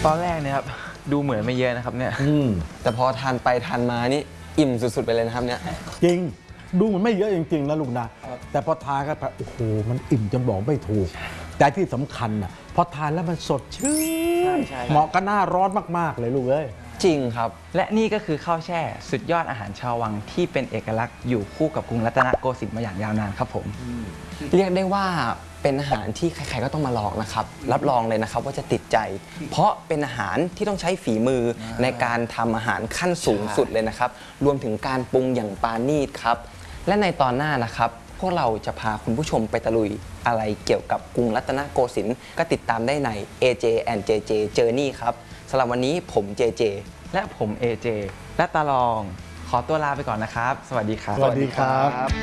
ตอนแรกเนี่ยครับดูเหมือนไม่เยอะนะครับเนี่ยแต่พอทานไปทานมานี่อิ่มสุดๆไปเลยนะครับเนี่ยจริงดูมันไม่เยอะจริงๆนะลูกนะแต่พอทานกันไปโอ้โหมันอิ่มจนบอกไม่ถูกแต่ที่สำคัญน่ะพอทานแล้วมันสดชื่นเหมาะกับหน้าร้อนมากๆเลยลูกเอ้ยจริงครับและนี่ก็คือข้าวแช่สุดยอดอาหารชาววังที่เป็นเอกลักษณ์อยู่คู่กับกรุงรัตนโกสินทร์มาอย่างยาวนานครับผมเรียกได้ว่าเป็นอาหารที่ใครๆก็ต้องมาลองนะครับรับรองเลยนะครับว่าจะติดใจเพราะเป็นอาหารที่ต้องใช้ฝีมือในการทำอาหารขั้นสูงสุดเลยนะครับรวมถึงการปรุงอย่างปราณีตครับและในตอนหน้านะครับพวกเราจะพาคุณผู้ชมไปตะลุยอะไรเกี่ยวกับกรุงรัตนโกสินทร์ก็ติดตามได้ใน AJ and JJ Journey ครับสำหรับวันนี้ผม JJ และผม AJ และตาลองขอตัวลาไปก่อนนะครับสวัสดีครับสวัสดีครับ